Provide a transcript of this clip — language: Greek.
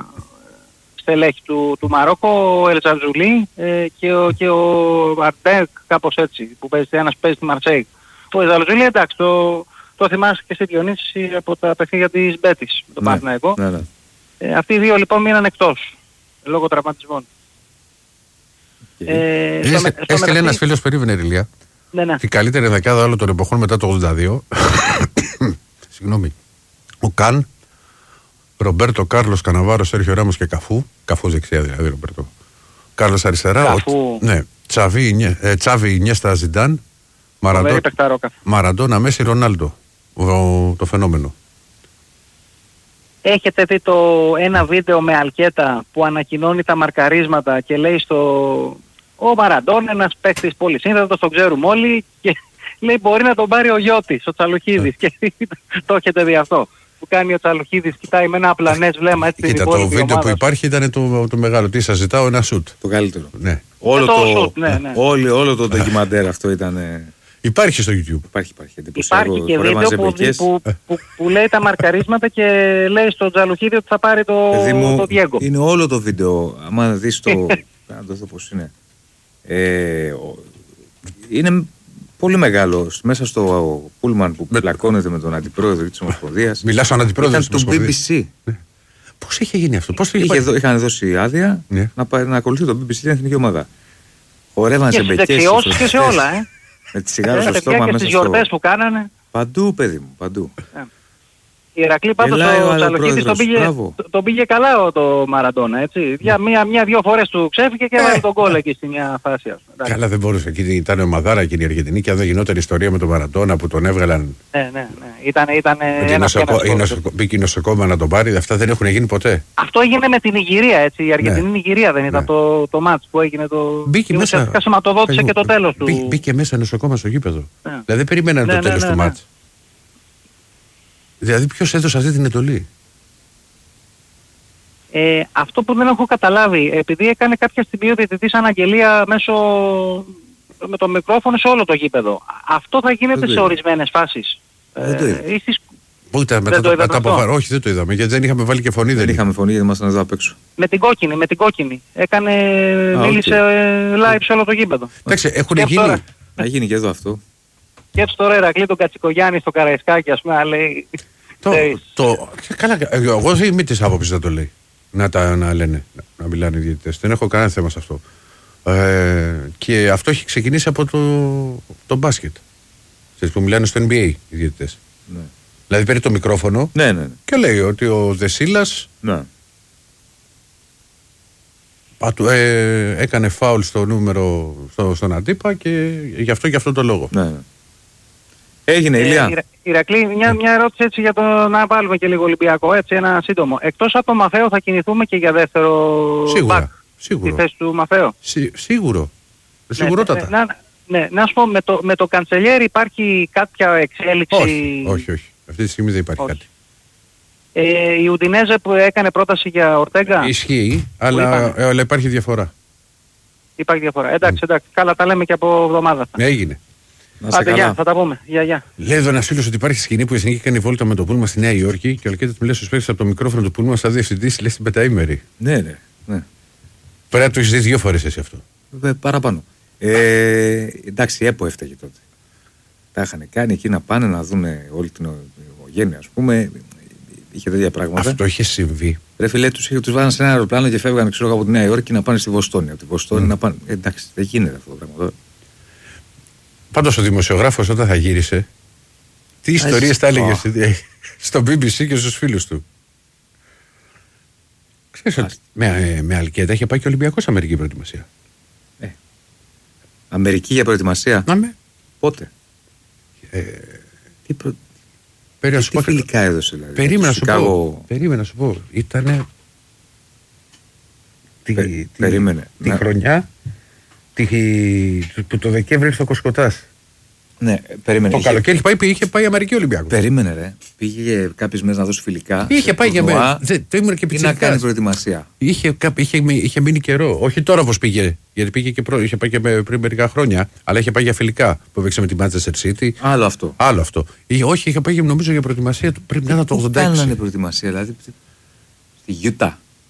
στελέχη του Μαρόκο, ο Ελτζατζουλί και ο Αρτέκ, κάπως έτσι, που ένας παίζει στη Μαρσέη. Ο Ελτζατζουλί, εντάξει, το θυμάσαι και στη Διονύση από τα παιχνίδια της Μπέτης, το Παναθηναϊκό. Αυτοί οι δύο λοιπόν μείναν εκτός, λόγω τραυματισμών. Έστειλε ένας φίλος, περίμενε Ηλία, την καλύτερη δεκάδα όλων των εποχών μετά το 82. Συγγνώμη. Ο Καν, Ρομπέρτο Κάρλος Καναβάρο, Σέρχιο Ράμος και Καφού. Καφούς δεξιά δηλαδή, Ρομπέρτο. Κάρλος αριστερά. Τσάβι Ινιέστα Ζιντάν. Μαραντόνα Μέση Ρονάλντο. Το φαινόμενο. Έχετε δει ένα βίντεο με Αλκέτα που ανακοινώνει τα μαρκαρίσματα και λέει ο Μαραντόνα, ένας παίκτης πολύ σύνθετος, τον ξέρουμε όλοι, και λέει μπορεί να τον πάρει ο Γιώτης, ο Τσαλουχίδης. Και το έχετε δει αυτό που κάνει ο Τσαλουχίδης, κοιτάει με ένα απλανές βλέμμα έτσι την υπόλοιπη ομάδα. Το βίντεο που υπάρχει ήταν το μεγάλο. Τι σας ζητάω, ένα σουτ. Το καλύτερο. Ναι. Όλο το ντοκιμαντέρ αυτό ήταν. Υπάρχει στο YouTube. Υπάρχει και βίντεο που λέει τα μαρκαρίσματα και λέει στον Τζαλουχίδη ότι θα πάρει το Διέγκο. Είναι όλο το βίντεο. Άμα δεις το. Να το δω πώς είναι. Είναι πολύ μεγάλο. Μέσα στο πούλμαν που πλακώνεται με τον αντιπρόεδρο της Ομοσπονδίας. Μιλάς στον αντιπρόεδρο της Ομοσπονδίας. Του BBC. Πώς είχε γίνει αυτό, είχαν δώσει άδεια να ακολουθεί το BBC την εθνική ομάδα. Χορεύαν σε μπεκές. Και σε όλα, με τη σιγάρα στο στόμα μέσα στις γιορτές που κάνανε. Παντού, παιδί μου, παντού. Η Ηρακλή πάντως ο Τσαλουχίδης τον πήγε καλά το Μαραντόνα, έτσι. Για μία-δύο φορές του ξέφυγε και έβαλε τον γκολ εκεί στη μια φάση. Καλά, δεν μπορούσε. Εκεί ήταν ομαδάρα εκείνη η Αργεντινή και αν δεν γινόταν ιστορία με τον Μαραντόνα που τον έβγαλαν. Ναι. Μπήκε η νοσοκόμα να τον πάρει, αυτά δεν έχουν γίνει ποτέ. Αυτό έγινε με την Ιγυρία, έτσι. Η Αργεντινή Ιγυρία δεν ήταν το μάτς που έγινε το. Μπήκε μέσα. Ουσιαστικά σηματοδότησε και το τέλος του. Μπήκε μέσα νοσοκόμα στο γήπεδο. Δηλαδή δεν περίμεναν το τέλος του μάτς. Δηλαδή ποιος έδωσε αυτή την εντολή? Αυτό που δεν έχω καταλάβει, επειδή έκανε κάποια στιγμή ο διαιτητής αναγγελία με το μικρόφωνο σε όλο το γήπεδο. Αυτό θα γίνεται σε ορισμένες φάσεις. Όχι, δεν το είδαμε, γιατί δεν είχαμε βάλει και φωνή. Δεν είχαμε φωνή, δεν ήμασταν εδώ απ' έξω. Με την κόκκινη. Μίλησε live σε όλο το γήπεδο. Εντάξει, έχουν γίνει. Θα γίνει και εδώ αυτό. Και έτσι τώρα Ηρακλή τον Κατσικογιάννη στο Καραϊσκάκι, ας πούμε, λέει. Καλά, εγώ δεν είμαι της άποψης να το λέει. Να λένε, να μιλάνε οι διαιτητές. Δεν έχω κανένα θέμα σε αυτό. Και αυτό έχει ξεκινήσει από το μπάσκετ. Που μιλάνε στο NBA οι διαιτητές. Ναι. Δηλαδή παίρνει το μικρόφωνο και λέει ότι ο Δεσίλας έκανε φάουλ στο νούμερο στον αντίπα και γι' αυτό το λόγο. Ναι. Έγινε, Ηλία. Ηρακλή, μια ερώτηση έτσι για να βάλουμε και λίγο Ολυμπιακό, έτσι ένα σύντομο. Εκτός από το Μαθαίο θα κινηθούμε και για δεύτερο back στη θέση του Μαθαίο. Σίγουροτατα. Να σου πω, με το Καντσελιέρι υπάρχει κάποια εξέλιξη? Όχι. Αυτή τη στιγμή δεν υπάρχει κάτι. Η Ουντινέζε που έκανε πρόταση για Ορτέγκα. Ισχύει, αλλά υπάρχει διαφορά. Υπάρχει διαφορά. Εντάξει. Καλά, τα λέμε και από εβδομάδα. Έγινε. Άντε, γεια, θα τα πούμε. Γεια. Λέει εδώ ένας φίλος ότι υπάρχει σκηνή που η Εθνική κάνει βόλτα με το πούλμα στη Νέα Υόρκη και ο Αλκέτας μιλάει στους παίκτες από το μικρόφωνο του πούλμα σαν διευθυντής, λέει στην πενταήμερη. Ναι. Πρέπει να το έχεις δει 2 φορές εσύ αυτό. Παραπάνω. Εντάξει, η ΕΠΟ έφταγε τότε. Τα είχαν κάνει εκεί να πάνε να δουν όλη την οικογένεια, ας πούμε. Είχε τέτοια πράγματα. Αυτό είχε συμβεί. Ρε φίλε, τους βάλανε σε ένα αεροπλάνο και φεύγανε από τη Νέα Υόρκη να πάνε στη Βοστόνη. Από τη Βοστόνη να πάνε. Εντάξει, δεν γίνεται αυτό το πράγμα. Πάντως ο δημοσιογράφος όταν θα γύρισε, τι ιστορίες τα έλεγε στο BBC και στους φίλους του. Ξέρεις ότι με Αλκέτα είχε πάει και ο Ολυμπιακός Αμερική προετοιμασία. Αμερική για προετοιμασία. Πότε? Τι φιλικά έδωσε δηλαδή? Περίμενα να σου πω. Ήτανε τη χρονιά που το Δεκέμβρη ήρθε ο Κοσκοτάς. Ναι, περίμενε. Το καλοκαίρι είχε πάει Αμερική Ολυμπιακός. Περίμενε ρε. Πήγε κάποιες μέρες να δώσει φιλικά. Είχε πάει για μένα. Το ήμουν και πιτσιρικάς. Να κάνει προετοιμασία. Είχε μείνει καιρό. Όχι τώρα όπως πήγε. Γιατί πήγε και είχε πάει και πριν μερικά χρόνια. Αλλά είχε πάει για φιλικά που έπαιξε με τη Manchester City. Άλλο αυτό. Όχι, είχε πάει νομίζω για προετοιμασία πριν να το 86. Κάνανε προετοιμασία δηλαδή. Στη Γιούτα.